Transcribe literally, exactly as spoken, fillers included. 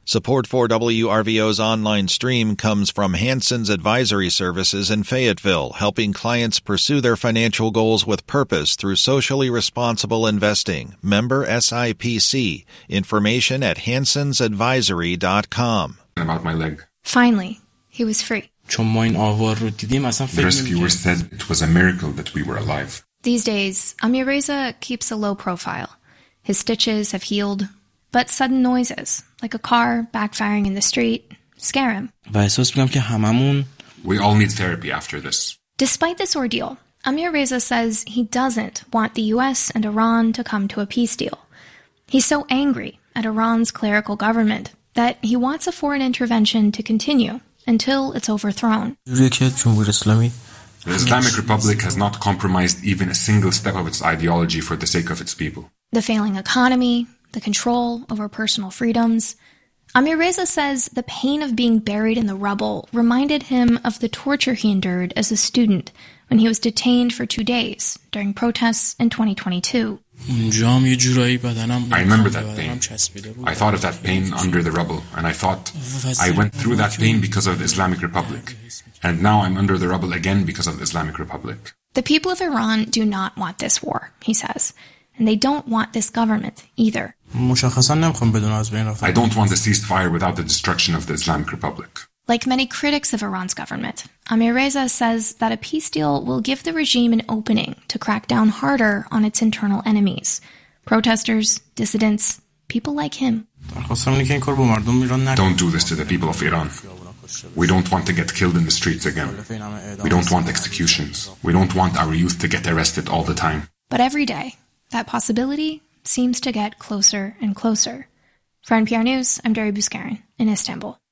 Support for W R V O's online stream comes from Hanson's Advisory Services in Fayetteville, helping clients pursue their financial goals with purpose through socially responsible investing. Member S I P C. Information at hansons advisory dot com. About my leg. Finally, he was free. The rescuers said it was a miracle that we were alive. These days, Amireza keeps a low profile. His stitches have healed, but sudden noises, like a car backfiring in the street, scare him. We all need therapy after this. Despite this ordeal, Amireza says he doesn't want the U S and Iran to come to a peace deal. He's so angry at Iran's clerical government that he wants a foreign intervention to continue until it's overthrown. The Islamic Republic has not compromised even a single step of its ideology for the sake of its people. The failing economy, the control over personal freedoms. Amireza says the pain of being buried in the rubble reminded him of the torture he endured as a student when he was detained for two days during protests in twenty twenty-two. I remember that pain. I thought of that pain under the rubble, and I thought, I went through that pain because of the Islamic Republic, and now I'm under the rubble again because of the Islamic Republic. The people of Iran do not want this war, he says, and they don't want this government either. I don't want a ceasefire without the destruction of the Islamic Republic. Like many critics of Iran's government, Amireza says that a peace deal will give the regime an opening to crack down harder on its internal enemies. Protesters, dissidents, people like him. Don't do this to the people of Iran. We don't want to get killed in the streets again. We don't want executions. We don't want our youth to get arrested all the time. But every day, that possibility seems to get closer and closer. For N P R News, I'm Dari Bouskarin in Istanbul.